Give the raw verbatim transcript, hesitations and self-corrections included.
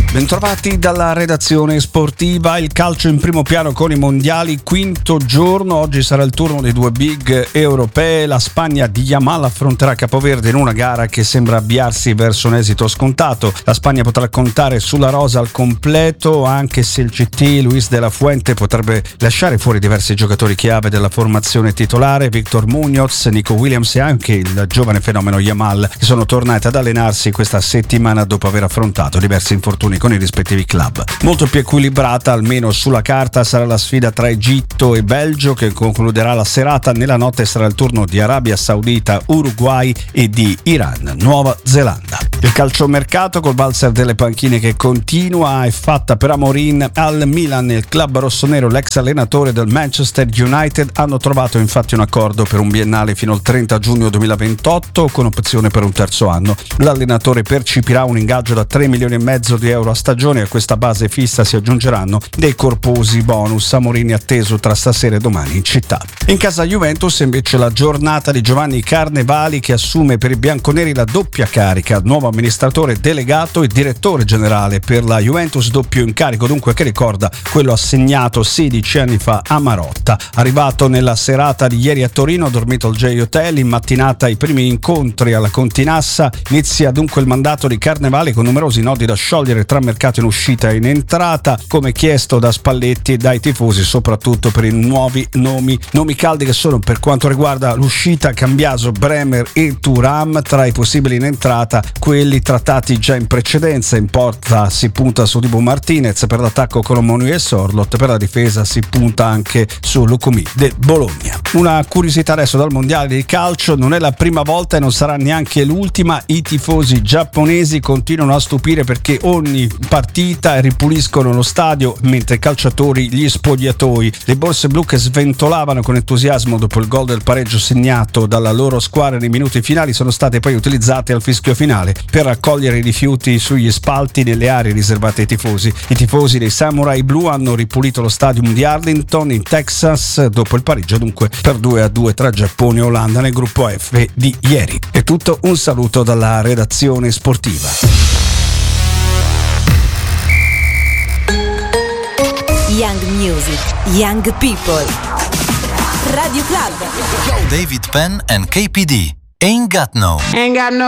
Bentrovati dalla redazione sportiva. Il calcio in primo piano con i mondiali, quinto giorno. Oggi sarà il turno dei due big europee. La Spagna di Yamal affronterà Capoverde in una gara che sembra avviarsi verso un esito scontato. La Spagna potrà contare sulla rosa al completo, anche se il C T Luis de la Fuente potrebbe lasciare fuori diversi giocatori chiave della formazione titolare. Victor Muñoz, Nico Williams e anche il giovane fenomeno Yamal, che sono tornati ad allenarsi questa settimana dopo aver affrontato diversi infortuni con i rispettivi club. Molto più equilibrata, almeno sulla carta, sarà la sfida tra Egitto e Belgio, che concluderà la serata. Nella notte sarà il turno di Arabia Saudita, Uruguay e di Iran, Nuova Zelanda. Il calciomercato col valzer delle panchine che continua è fatta per Amorim al Milan. Il club rossonero, l'ex allenatore del Manchester United, hanno trovato infatti un accordo per un biennale fino al trenta giugno duemilaventotto con opzione per un terzo anno. L'allenatore percepirà un ingaggio da tre milioni e mezzo di euro a stagione. A questa base fissa si aggiungeranno dei corposi bonus. Amorim è atteso tra stasera e domani in città. In casa Juventus invece la giornata di Giovanni Carnevali, che assume per i bianconeri la doppia carica, nuovo amministratore delegato e direttore generale per la Juventus, doppio incarico dunque che ricorda quello assegnato sedici anni fa a Marotta. Arrivato nella serata di ieri a Torino, ha dormito al J-Hotel, in mattinata i primi incontri alla Continassa. Inizia dunque il mandato di Carnevali con numerosi nodi da sciogliere tra mercato in uscita e in entrata, come chiesto da Spalletti e dai tifosi, soprattutto per i nuovi nomi nomi caldi che sono, per quanto riguarda l'uscita, Cambiaso, Bremer e Thuram. Tra i possibili in entrata quelli trattati già in precedenza. In porta si punta su Dibu Martinez, per l'attacco Colomoni e Sorlot, per la difesa si punta anche su Lukumi del Bologna. Una curiosità adesso dal mondiale di calcio: non è la prima volta e non sarà neanche l'ultima. I tifosi giapponesi continuano a stupire perché ogni partita ripuliscono lo stadio, mentre i calciatori gli spogliatoi. Le borse blu che sventolavano con entusiasmo dopo il gol del pareggio segnato dalla loro squadra nei minuti finali sono state poi utilizzate al fischio finale per raccogliere i rifiuti sugli spalti nelle aree riservate ai tifosi. I tifosi dei Samurai Blu hanno ripulito lo stadium di Arlington in Texas dopo il pareggio dunque per due a due tra Giappone e Olanda nel gruppo F di ieri. È tutto, un saluto dalla redazione sportiva. Young Music, Young People. Radio Club. David Penn and K P D. Ain't got no. Ain't got no